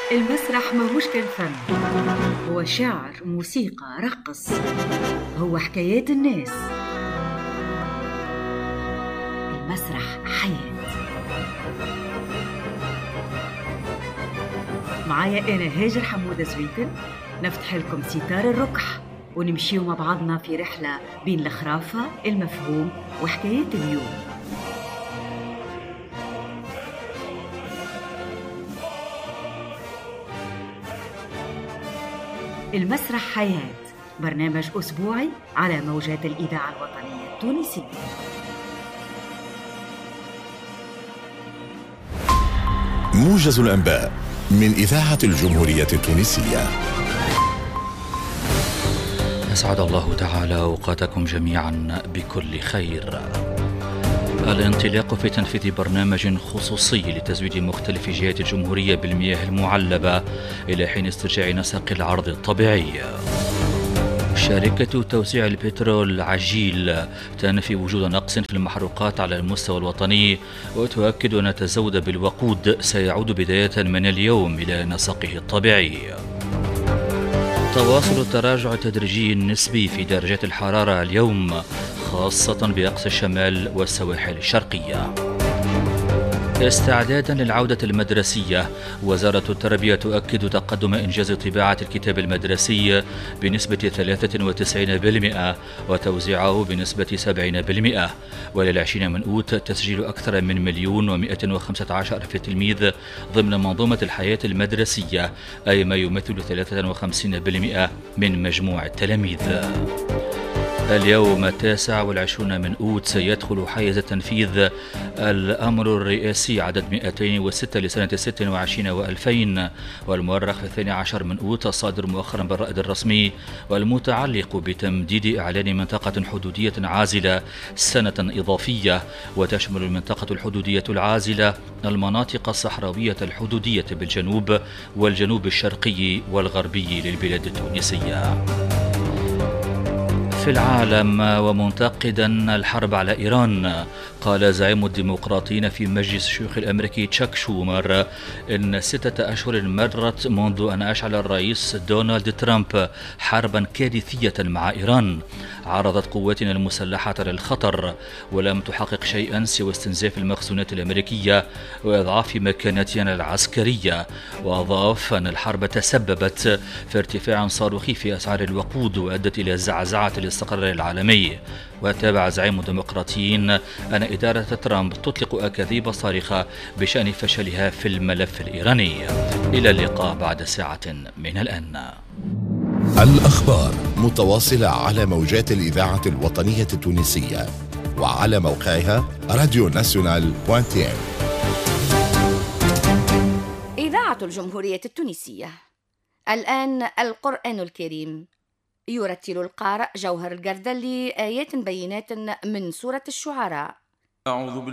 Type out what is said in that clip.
المسرح ماهوش كان فن، هو شعر، موسيقى، رقص، هو حكايات الناس. المسرح حياة. معايا أنا هاجر حمودة زويتن، نفتح لكم ستار الركح ونمشيو مع بعضنا في رحلة بين الخرافة، المفهوم وحكايات اليوم. المسرح حياة، برنامج أسبوعي على موجات الإذاعة الوطنية التونسية. موجز الأنباء من إذاعة الجمهورية التونسية. أسعد الله تعالى أوقاتكم جميعا بكل خير. الانطلاق في تنفيذ برنامج خصوصي لتزويد مختلف جهات الجمهورية بالمياه المعلبة إلى حين استرجاع نسق العرض الطبيعي. شركة توزيع البترول عجيل تنفي وجود نقص في المحروقات على المستوى الوطني، وتؤكد أن التزود بالوقود سيعود بداية من اليوم إلى نسقه الطبيعي. تواصل التراجع التدريجي النسبي في درجات الحرارة اليوم، خاصة بأقصى الشمال والسواحل الشرقية. استعدادا للعودة المدرسية، وزارة التربية تؤكد تقدم إنجاز طباعة الكتاب المدرسي بنسبة 93% وتوزيعه بنسبة 70%، وللعشرين من أوت تسجيل أكثر من 1,115,000 تلميذ ضمن منظومة الحياة المدرسية، أي ما يمثل 53% من مجموع التلاميذ. اليوم 29 من أوت سيدخل حيز التنفيذ الأمر الرئاسي عدد 206 لسنة 26 و2000، والمؤرخ 12 من أوت الصادر مؤخرا بالرائد الرسمي، والمتعلق بتمديد إعلان منطقة حدودية عازلة سنة إضافية، وتشمل المنطقة الحدودية العازلة المناطق الصحراوية الحدودية بالجنوب والجنوب الشرقي والغربي للبلاد التونسية. في العالم، ومنتقدا الحرب على إيران، قال زعيم الديمقراطيين في مجلس الشيوخ الأمريكي تشاك شومر إن 6 أشهر مرت منذ أن أشعل الرئيس دونالد ترامب حربا كارثية مع إيران. عرضت قواتنا المسلحة للخطر ولم تحقق شيئا سوى استنزاف المخزونات الأمريكية وإضعاف مكانتنا العسكرية. وأضاف أن الحرب تسببت في ارتفاع صاروخي في أسعار الوقود وأدت إلى زعزعة الاستقرار العالمي. وتابع زعيم الديمقراطيين أن إدارة ترامب تطلق أكاذيب صارخة بشأن فشلها في الملف الإيراني. إلى اللقاء بعد ساعة من الآن. الأخبار متواصلة على موجات الإذاعة الوطنية التونسية وعلى موقعها radionational.tn. إذاعة الجمهورية التونسية. الآن القرآن الكريم، يرتل القارئ جوهر القردلي آيات بينات من سورة الشعراء.